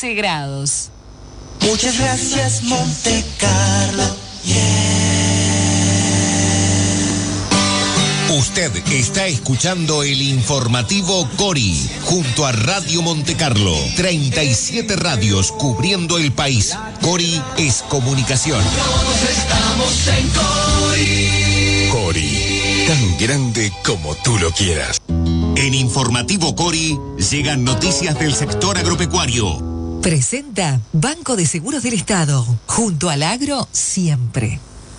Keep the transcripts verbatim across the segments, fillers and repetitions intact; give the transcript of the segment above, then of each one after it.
quince grados. Muchas gracias, Monte Carlo. Yeah. Usted está escuchando el informativo Cori, junto a Radio Monte Carlo. treinta y siete radios cubriendo el país. Cori es comunicación. Todos estamos en Cori. Cori, tan grande como tú lo quieras. En Informativo Cori llegan noticias del sector agropecuario. Presenta Banco de Seguros del Estado, junto al agro siempre.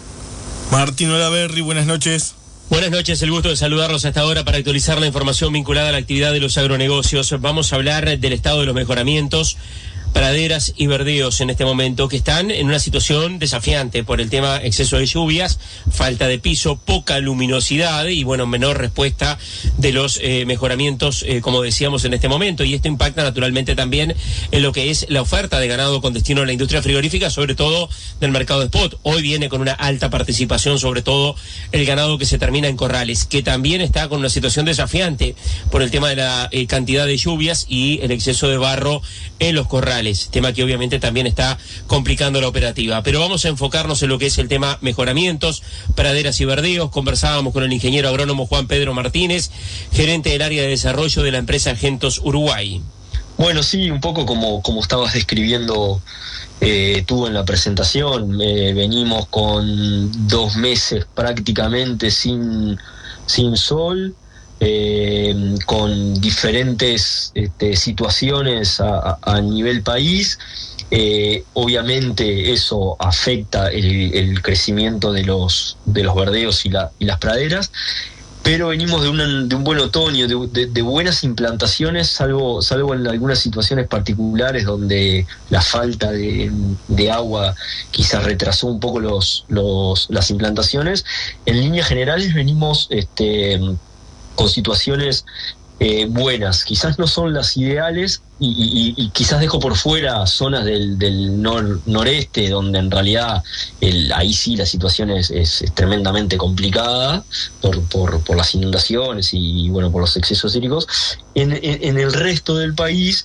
Martín Olaverri, buenas noches. Buenas noches, el gusto de saludarlos hasta ahora para actualizar la información vinculada a la actividad de los agronegocios. Vamos a hablar del estado de los mejoramientos, praderas y verdeos en este momento, que están en una situación desafiante por el tema exceso de lluvias, falta de piso, poca luminosidad y, bueno, menor respuesta de los eh, mejoramientos, eh, como decíamos en este momento. Y esto impacta naturalmente también en lo que es la oferta de ganado con destino a la industria frigorífica, sobre todo del mercado de spot. Hoy viene con una alta participación, sobre todo el ganado que se termina en corrales, que también está con una situación desafiante por el tema de la eh, cantidad de lluvias y el exceso de barro en los corrales. Tema que obviamente también está complicando la operativa. Pero vamos a enfocarnos en lo que es el tema mejoramientos, praderas y verdeos. Conversábamos con el ingeniero agrónomo Juan Pedro Martínez, gerente del área de desarrollo de la empresa Gentos Uruguay. Bueno, sí, un poco como, como estabas describiendo eh, tú en la presentación. Eh, venimos con dos meses prácticamente sin, sin sol. Eh, con diferentes este, situaciones a, a nivel país. Eh, obviamente eso afecta el, el crecimiento de los, de los verdeos y, la, y las praderas, pero venimos de, una, de un buen otoño, de, de, de buenas implantaciones, salvo, salvo en algunas situaciones particulares donde la falta de, de agua quizás retrasó un poco los, los, las implantaciones. En líneas generales venimos este, con situaciones eh, buenas, quizás no son las ideales y, y, y quizás dejo por fuera zonas del, del nor, noreste donde en realidad el, ahí sí la situación es, es, es tremendamente complicada por, por, por las inundaciones y bueno, por los excesos hídricos. En, en, en el resto del país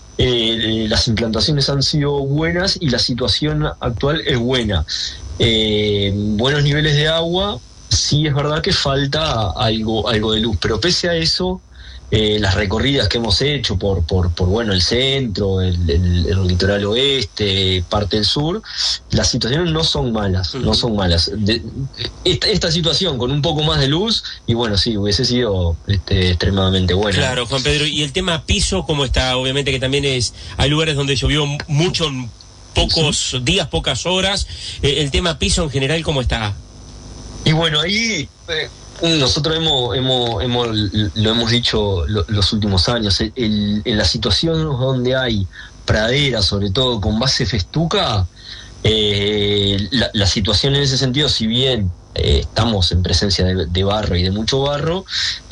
eh, las implantaciones han sido buenas y la situación actual es buena. Eh, buenos niveles de agua. Sí, es verdad que falta algo, algo de luz, pero pese a eso, eh, las recorridas que hemos hecho por, por, por bueno, el centro, el, el, el litoral oeste, parte del sur, las situaciones no son malas, uh-huh. no son malas. De, esta, esta situación con un poco más de luz, y bueno, sí, hubiese sido este, extremadamente buena. Claro, Juan Pedro, y el tema piso, ¿cómo está? Obviamente que también es, hay lugares donde llovió mucho en pocos sí. días, pocas horas. Eh, el tema piso en general, ¿cómo está? Y bueno, ahí eh, nosotros hemos, hemos, hemos lo hemos dicho lo, los últimos años, el, el, en las situaciones donde hay pradera, sobre todo con base festuca, eh, la, la situación en ese sentido, si bien eh, estamos en presencia de, de barro y de mucho barro,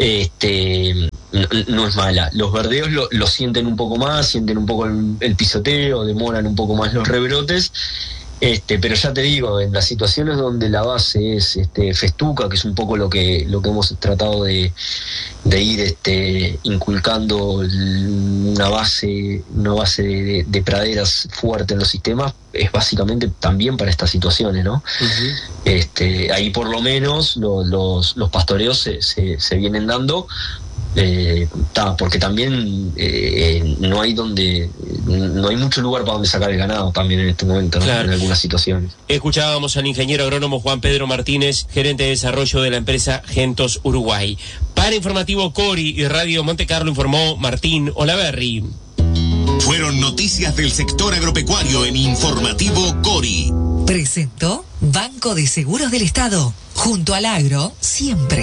este no, no es mala. Los verdeos lo, lo sienten un poco más, sienten un poco el, el pisoteo, demoran un poco más los rebrotes. Este, pero ya te digo, en las situaciones donde la base es este, festuca, que es un poco lo que lo que hemos tratado de, de ir este, inculcando una base una base de, de praderas fuerte en los sistemas, es básicamente también para estas situaciones, ¿no? Uh-huh. Este, ahí por lo menos lo, los, los pastoreos se, se, se vienen dando. Eh, ta, porque también eh, no hay donde no hay mucho lugar para donde sacar el ganado también en este momento, ¿no? Claro. En algunas situaciones. Escuchábamos al ingeniero agrónomo Juan Pedro Martínez, gerente de desarrollo de la empresa Gentos Uruguay. Para Informativo Cori y Radio Monte Carlo informó Martín Olaverri. Fueron noticias del sector agropecuario en Informativo Cori. Presentó Banco de Seguros del Estado, junto al agro siempre.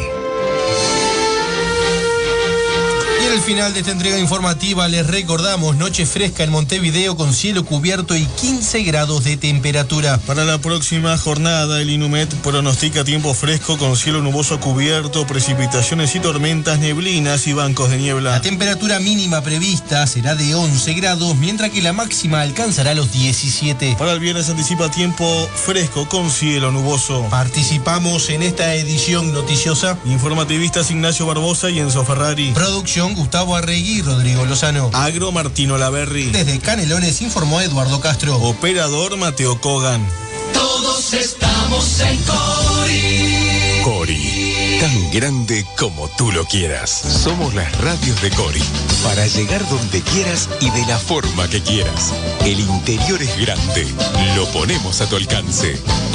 Al final de esta entrega informativa les recordamos noche fresca en Montevideo con cielo cubierto y quince grados de temperatura. Para la próxima jornada el INUMED pronostica tiempo fresco con cielo nuboso cubierto, precipitaciones y tormentas, neblinas y bancos de niebla. La temperatura mínima prevista será de once grados, mientras que la máxima alcanzará los diecisiete. Para el viernes anticipa tiempo fresco con cielo nuboso. Participamos en esta edición noticiosa informativistas Ignacio Barbosa y Enzo Ferrari. Producción Gustavo Arregui y Rodrigo Lozano. Agro Martino Laverri. Desde Canelones informó Eduardo Castro. Operador Mateo Kogan. Todos estamos en Cori. Cori, tan grande como tú lo quieras. Somos las radios de Cori, para llegar donde quieras y de la forma que quieras. El interior es grande, lo ponemos a tu alcance.